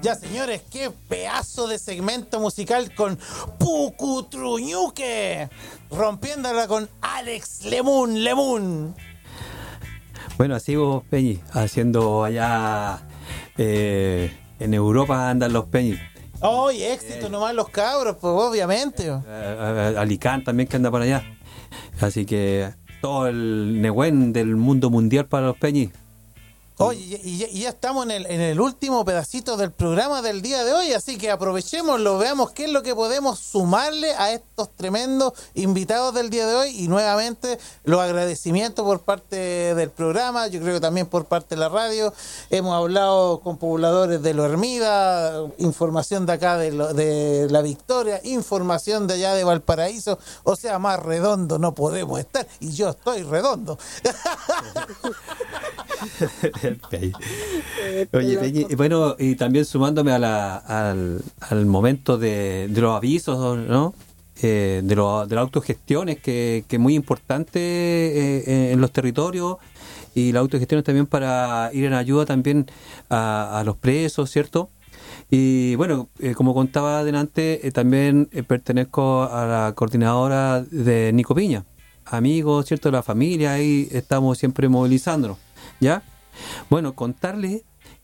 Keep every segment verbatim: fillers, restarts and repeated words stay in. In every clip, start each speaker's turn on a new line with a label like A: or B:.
A: Ya, señores, qué pedazo de segmento musical con Pucutruñuque, rompiéndola con Alex Lemun Lemun.
B: Bueno, así vos, Peñi, haciendo allá eh, en Europa andan los Peñi.
A: ¡Oye, éxito eh, nomás los cabros, pues obviamente!
B: Eh, eh, Alicante también que anda por allá. Así que todo el Nehuen del mundo mundial para los Peñi.
A: Oye, y ya, y ya estamos en el, en el último pedacito del programa del día de hoy, así que aprovechémoslo, veamos qué es lo que podemos sumarle a estos tremendos invitados del día de hoy, y nuevamente los agradecimientos por parte del programa, yo creo que también por parte de la radio. Hemos hablado con pobladores de Lo Hermida, información de acá de, lo, de La Victoria, información de allá de Valparaíso, o sea, más redondo no podemos estar, y yo estoy redondo.
B: Oye, Peñi, bueno, y también sumándome a la, al, al momento de, de los avisos, ¿no? Eh, de, lo, de las autogestiones, que, que es muy importante eh, en los territorios, y las autogestiones también para ir en ayuda también a, a los presos, ¿cierto? Y bueno, eh, como contaba adelante, eh, también eh, pertenezco a la coordinadora de Nico Piña, amigos, ¿cierto? La familia, ahí estamos siempre movilizándonos, ¿ya? Bueno, contarles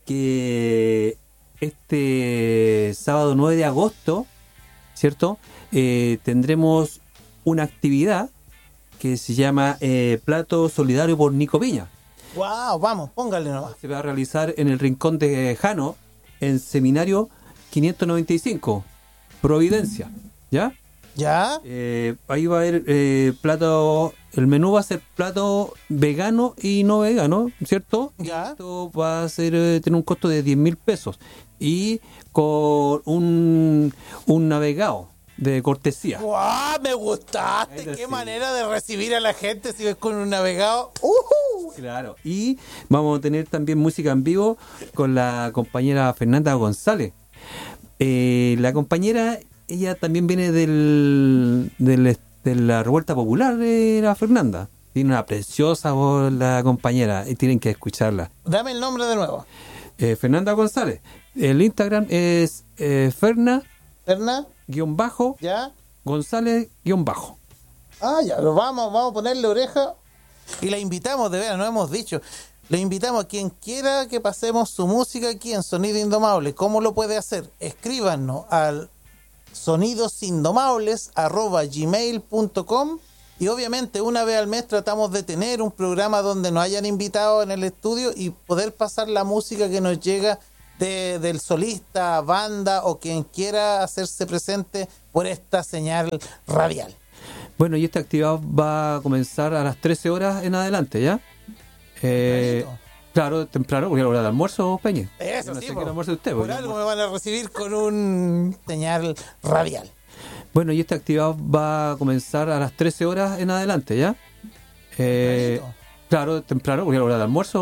B: que este sábado nueve de agosto, ¿cierto? Eh, tendremos una actividad que se llama eh, Plato Solidario por Nico Piña.
A: ¡Wow! Vamos, póngale nomás.
B: Se va a realizar en el Rincón de Jano, en Seminario quinientos noventa y cinco, Providencia, ¿ya?
A: ¿Ya?
B: Eh, ahí va a haber eh, plato, el menú va a ser plato vegano y no vegano, ¿cierto?
A: ¿Ya?
B: Esto va a ser, eh, tener un costo de diez mil pesos y con un, un navegado de cortesía.
A: ¡Guau! ¡Me gustaste! ¡Qué sí. manera de recibir a la gente si ves con un navegado! ¡Uh-huh!
B: Claro, y vamos a tener también música en vivo con la compañera Fernanda González. Eh, la compañera, ella también viene del, del de la Revuelta Popular de la Fernanda. Tiene una preciosa voz la compañera y tienen que escucharla.
A: Dame el nombre de nuevo.
B: Eh, Fernanda González. El Instagram es eh, Ferna.
A: Ferna.
B: Guión bajo.
A: Ya.
B: González guión bajo.
A: Ah, ya, lo vamos, vamos a ponerle oreja. Y la invitamos, de veras, no hemos dicho. Le invitamos a quien quiera que pasemos su música aquí en Sonido Indomable. ¿Cómo lo puede hacer? Escríbanos al sonidosindomables arroba gmail punto com, y obviamente una vez al mes tratamos de tener un programa donde nos hayan invitado en el estudio y poder pasar la música que nos llega de, del solista, banda o quien quiera hacerse presente por esta señal radial.
B: Bueno, y esta actividad va a comenzar a las trece horas en adelante, ¿ya? Eh, claro, temprano, porque es la hora de almuerzo, Peña.
A: Eso,
B: no
A: sí,
B: sé
A: por,
B: qué almuerzo usted,
A: por algo me van a recibir con un señal radial.
B: Bueno, y esta actividad va a comenzar a las trece horas en adelante, ¿ya? Eh, claro, temprano, porque es la hora de almuerzo.